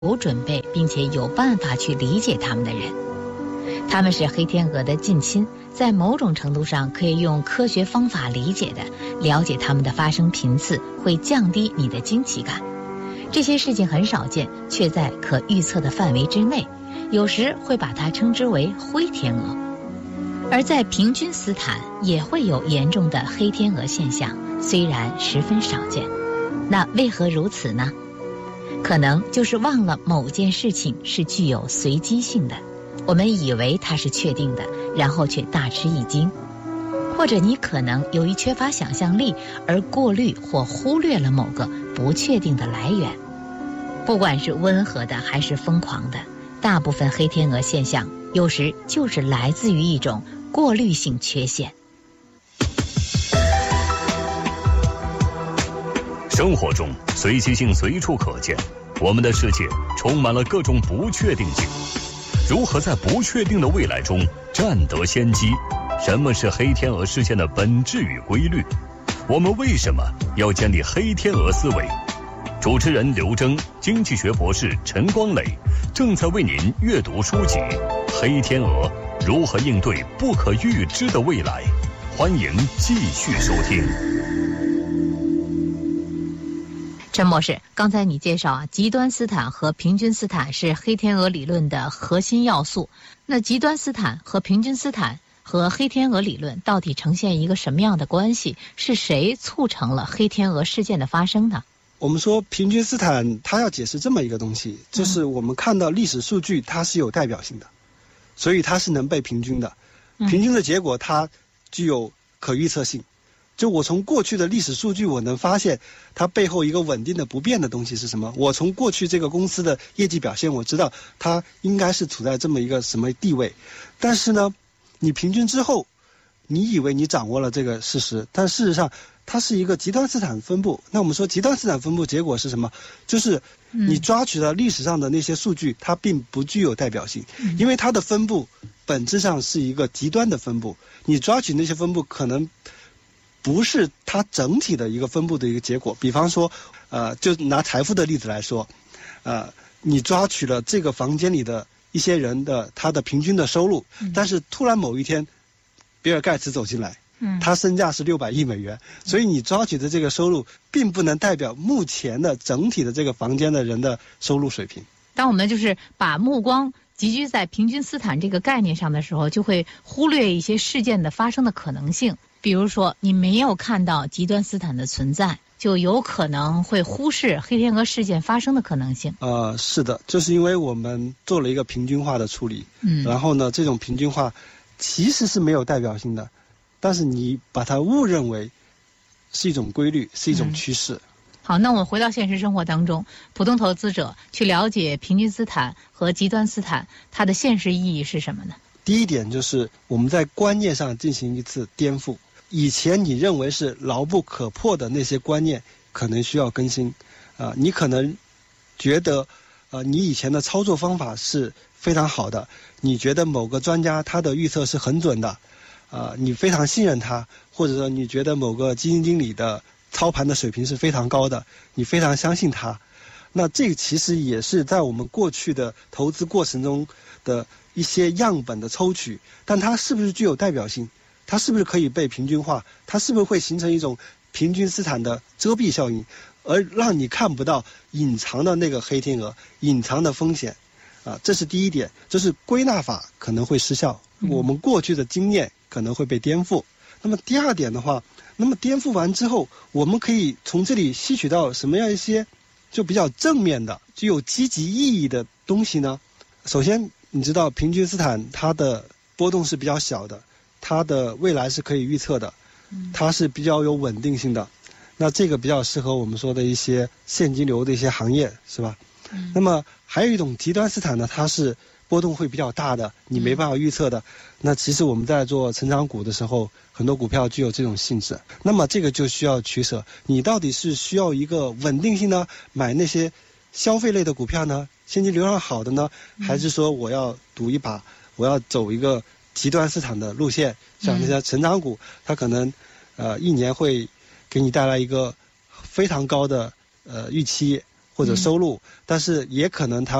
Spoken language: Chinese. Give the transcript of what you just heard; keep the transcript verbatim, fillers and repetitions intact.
有准备并且有办法去理解他们的人。他们是黑天鹅的近亲，在某种程度上可以用科学方法理解的，了解他们的发生频次会降低你的惊奇感。这些事情很少见，却在可预测的范围之内，有时会把它称之为灰天鹅。而在平均斯坦也会有严重的黑天鹅现象，虽然十分少见。那为何如此呢？可能就是忘了某件事情是具有随机性的，我们以为它是确定的，然后却大吃一惊。或者你可能由于缺乏想象力而过滤或忽略了某个不确定的来源。不管是温和的还是疯狂的，大部分黑天鹅现象有时就是来自于一种过滤性缺陷。 生活中随机性随处可见，我们的世界充满了各种不确定性。如何在不确定的未来中占得先机？什么是黑天鹅事件的本质与规律？我们为什么要建立黑天鹅思维？主持人刘征，经济学博士陈光磊正在为您阅读书籍《黑天鹅：如何应对不可预知的未来》，欢迎继续收听。 陈博士，刚才你介绍啊，极端斯坦和平均斯坦是黑天鹅理论的核心要素。那极端斯坦和平均斯坦和黑天鹅理论到底呈现一个什么样的关系？是谁促成了黑天鹅事件的发生呢？ 我们说平均斯坦它要解释这么一个东西，就是我们看到历史数据它是有代表性的，所以它是能被平均的。平均的结果它具有可预测性。就我从过去的历史数据，我能发现它背后一个稳定的不变的东西是什么。我从过去这个公司的业绩表现，我知道它应该是处在这么一个什么地位。但是呢，你平均之后，你以为你掌握了这个事实，但事实上它是一个极端斯坦分布。那我们说极端斯坦分布结果是什么？就是你抓取了历史上的那些数据，它并不具有代表性，因为它的分布本质上是一个极端的分布。你抓取那些分布可能不是它整体的一个分布的一个结果。比方说，呃，就拿财富的例子来说，呃，你抓取了这个房间里的一些人的他的平均的收入，嗯、但是突然某一天，比尔盖茨走进来，嗯，他身价是六百亿美元，所以你抓取的这个收入，并不能代表目前的整体的这个房间的人的收入水平。 当我们就是把目光集聚在平均斯坦这个概念上的时候，就会忽略一些事件的发生的可能性。比如说，你没有看到极端斯坦的存在，就有可能会忽视黑天鹅事件发生的可能性。 呃，是的，就是因为我们做了一个平均化的处理，嗯，然后呢，这种平均化其实是没有代表性的，但是你把它误认为是一种规律，是一种趋势。嗯、 好，那我们回到现实生活当中，普通投资者去了解平均斯坦和极端斯坦，它的现实意义是什么呢？ 第一点就是我们在观念上进行一次颠覆。以前你认为是牢不可破的那些观念，可能需要更新。啊、呃，你可能觉得，呃，你以前的操作方法是非常好的，你觉得某个专家他的预测是很准的，啊、呃，你非常信任他，或者说你觉得某个基金经理的操盘的水平是非常高的，你非常相信他。那这个其实也是在我们过去的投资过程中的一些样本的抽取，但它是不是具有代表性？它是不是可以被平均化？它是不是会形成一种平均斯坦的遮蔽效应，而让你看不到隐藏的那个黑天鹅、隐藏的风险？啊，这是第一点，就是归纳法可能会失效，我们过去的经验可能会被颠覆。那么第二点的话，那么颠覆完之后，我们可以从这里吸取到什么样一些就比较正面的、具有积极意义的东西呢？首先，你知道平均斯坦它的波动是比较小的。它的未来是可以预测的，它是比较有稳定性的，那这个比较适合我们说的一些现金流的一些行业，是吧？嗯、那么还有一种极端斯坦呢，它是波动会比较大的，你没办法预测的。嗯、那其实我们在做成长股的时候，很多股票具有这种性质。那么这个就需要取舍，你到底是需要一个稳定性呢，买那些消费类的股票呢，现金流量好的呢，还是说我要赌一把，我要走一个极端市场的路线，像那些成长股，它可能，呃，一年会给你带来一个非常高的呃预期，或或者收入，嗯、但是也可能它